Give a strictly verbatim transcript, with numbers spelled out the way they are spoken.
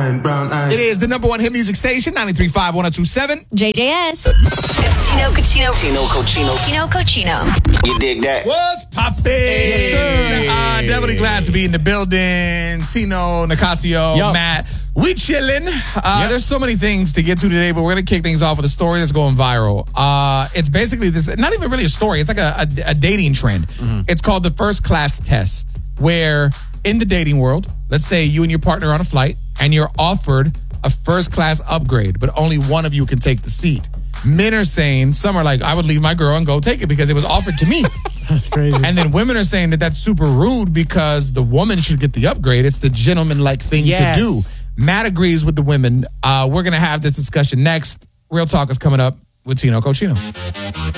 and brown eyes. It is the number one hit music station, ninety-three point five, one oh two point seven. J J S. It's Tino Cochino. Tino Cochino. Tino Cochino. You dig that? What's poppin'? Yes, sir. Uh, definitely glad to be in the building. Tino, Nicasio, Yo. Matt. We chillin'. Uh, Yep. There's so many things to get to today, but we're going to kick things off with a story that's going viral. Uh, it's basically this, not even really a story. It's like a, a, a dating trend. Mm-hmm. It's called the first class test, where in the dating world, let's say you and your partner are on a flight and you're offered a first class upgrade, but only one of you can take the seat. Men are saying, some are like, I would leave my girl and go take it because it was offered to me. That's crazy. And then women are saying that that's super rude because the woman should get the upgrade. It's the gentleman-like thing Yes. to do. Matt agrees with the women. Uh, we're going to have this discussion next. Real Talk is coming up with Tino Cochino.